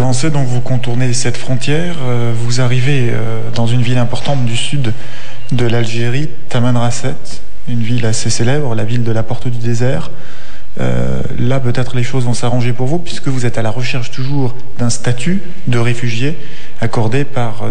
avancez, donc vous contournez cette frontière, vous arrivez dans une ville importante du sud de l'Algérie, Tamanrasset, une ville assez célèbre, la ville de la Porte du Désert. Là, peut-être les choses vont s'arranger pour vous, puisque vous êtes à la recherche toujours d'un statut de réfugié accordé par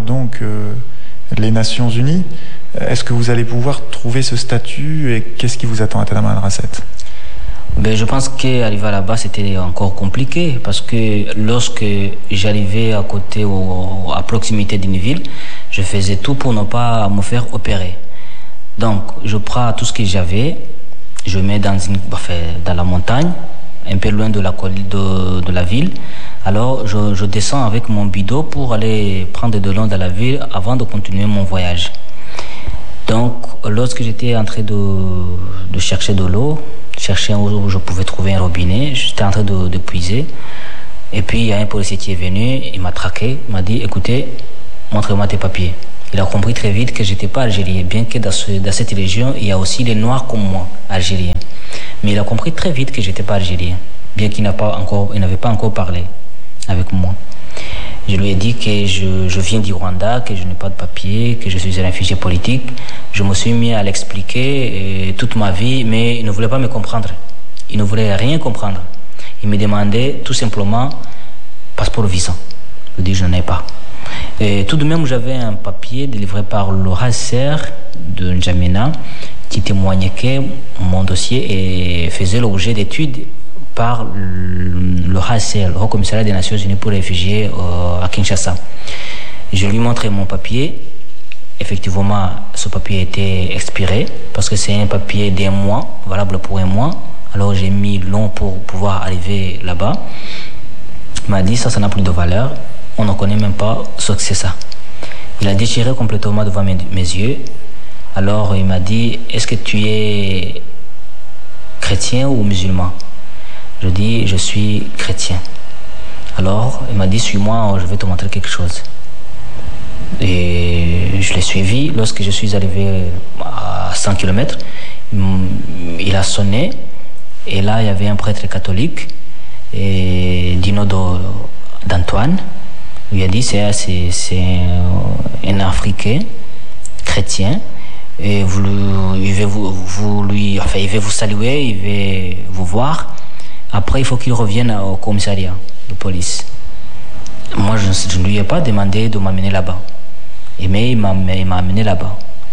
les Nations Unies. Est-ce que vous allez pouvoir trouver ce statut et qu'est-ce qui vous attend à Tamanrasset ? Je pense qu'arriver là-bas, c'était encore compliqué parce que lorsque j'arrivais à proximité d'une ville, je faisais tout pour ne pas me faire opérer. Donc, je prends tout ce que j'avais, je mets dans la montagne, un peu loin de la ville. Alors, je descends avec mon bidon pour aller prendre de l'eau dans la ville avant de continuer mon voyage. Donc, lorsque j'étais en train de chercher de l'eau, chercher où je pouvais trouver un robinet, j'étais en train de puiser. Et puis, il y a un policier qui est venu, il m'a traqué, il m'a dit, écoutez, montrez-moi tes papiers. Il a compris très vite que je n'étais pas algérien, bien que dans cette région, il y a aussi les Noirs comme moi, algériens. Mais il a compris très vite que je n'étais pas algérien, bien qu'il n'avait pas encore parlé avec moi. Je lui ai dit que je viens du Rwanda, que je n'ai pas de papier, que je suis un réfugié politique. Je me suis mis à l'expliquer toute ma vie, mais il ne voulait pas me comprendre. Il ne voulait rien comprendre. Il me demandait tout simplement passeport visa. Je lui ai dit je n'en ai pas. Et tout de même, j'avais un papier délivré par le HCR de N'Djamena qui témoignait que mon dossier faisait l'objet d'études par le HCR, le Haut Commissariat des Nations Unies pour les réfugiés à Kinshasa. Je lui montrais mon papier. Effectivement, ce papier était expiré parce que c'est un papier d'un mois, valable pour un mois. Alors j'ai mis long pour pouvoir arriver là-bas. Il m'a dit ça n'a plus de valeur. On ne connaît même pas ce que c'est ça. Il a déchiré complètement devant mes yeux. Alors il m'a dit, est-ce que tu es chrétien ou musulman ? Je dis, je suis chrétien. Alors, il m'a dit, suis-moi, je vais te montrer quelque chose. Et je l'ai suivi. Lorsque je suis arrivé à 100 km, il a sonné. Et là, il y avait un prêtre catholique, Dino d'Antoine. Il a dit, c'est un Africain chrétien. Et il veut vous saluer, il veut vous voir. Après, il faut qu'il revienne au commissariat de police. Moi, je ne lui ai pas demandé de m'amener là-bas. Mais il m'a amené là-bas.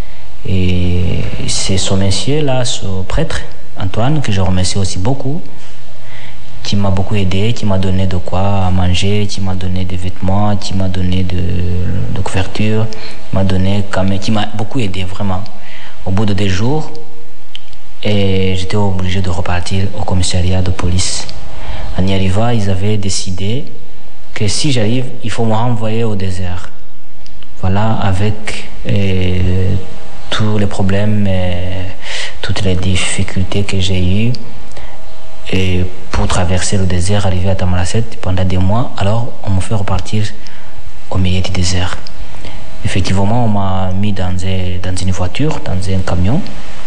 Et c'est ce monsieur-là, ce prêtre, Antoine, que je remercie aussi beaucoup, qui m'a beaucoup aidé, qui m'a donné de quoi manger, qui m'a donné des vêtements, qui m'a donné de couverture, qui m'a beaucoup aidé, vraiment. Au bout de 2 jours, et j'étais obligé de repartir au commissariat de police. En y arrivant, ils avaient décidé que si j'arrive, il faut me renvoyer au désert. Voilà, avec tous les problèmes, toutes les difficultés que j'ai eues et pour traverser le désert, arriver à Tamanrasset pendant 2 mois. Alors, on me fait repartir au milieu du désert. Effectivement, on m'a mis dans une voiture, dans un camion.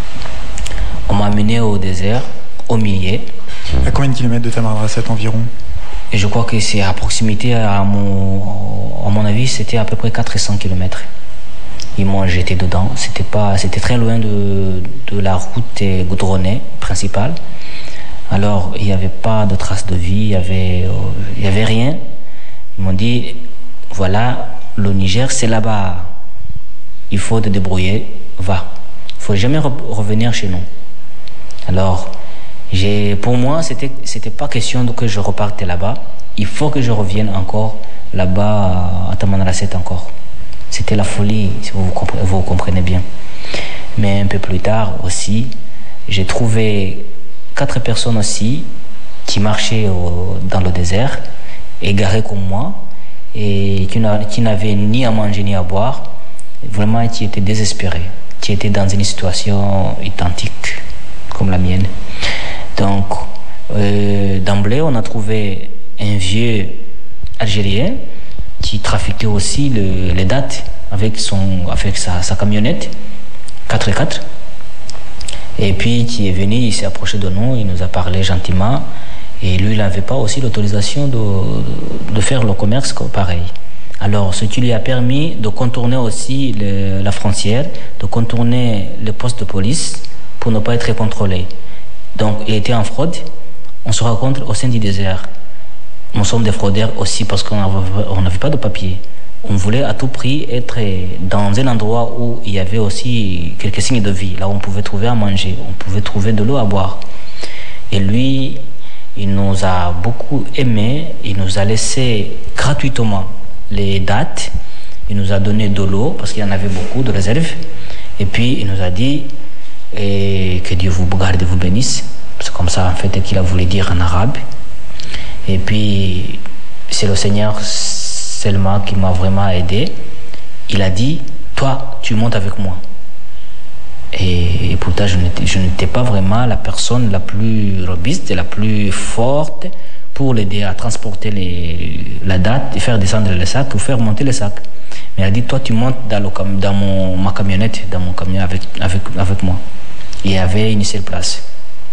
On m'a amené au désert, au milieu. À combien de kilomètres de Tamanrasset environ ? Et je crois que c'est à proximité, à mon avis, c'était à peu près 400 km. Ils m'ont jeté dedans. C'était très loin de la route goudronnée principale. Alors, il n'y avait pas de traces de vie, il n'y avait rien. Ils m'ont dit, voilà, le Niger, c'est là-bas. Il faut te débrouiller, va. Il ne faut jamais revenir chez nous. Alors, pour moi, c'était pas question que je reparte là-bas. Il faut que je revienne encore là-bas à Tamanrasset encore. C'était la folie, si vous comprenez bien. Mais un peu plus tard aussi, j'ai trouvé 4 personnes aussi qui marchaient dans le désert, égarées comme moi, et qui n'avaient ni à manger ni à boire, vraiment qui étaient désespérés, qui étaient dans une situation identique comme la mienne. Donc, d'emblée, on a trouvé un vieux Algérien qui trafiquait aussi les dates avec sa camionnette 4x4. Et puis, qui est venu, il s'est approché de nous, il nous a parlé gentiment. Et lui, il n'avait pas aussi l'autorisation de faire le commerce pareil. Alors, ce qui lui a permis de contourner aussi la frontière, de contourner le poste de police pour ne pas être contrôlé. Donc, il était en fraude. On se rencontre au sein du désert. Nous sommes des fraudeurs aussi parce qu'on n'avait pas de papier. On voulait à tout prix être dans un endroit où il y avait aussi quelques signes de vie, là où on pouvait trouver à manger, on pouvait trouver de l'eau à boire. Et lui, il nous a beaucoup aimés, il nous a laissé gratuitement les dates, il nous a donné de l'eau parce qu'il y en avait beaucoup de réserves, et puis il nous a dit que Dieu vous garde et vous bénisse. C'est comme ça en fait qu'il a voulu dire en arabe. Et puis c'est le Seigneur seulement qui m'a vraiment aidé. Il a dit, toi tu montes avec moi. Et pourtant je n'étais pas vraiment la personne la plus robuste et la plus forte pour l'aider à transporter la date et faire descendre les sacs ou faire monter les sacs. Mais il a dit, toi tu montes dans ma camionnette, dans mon camion avec moi. Il y avait une seule place.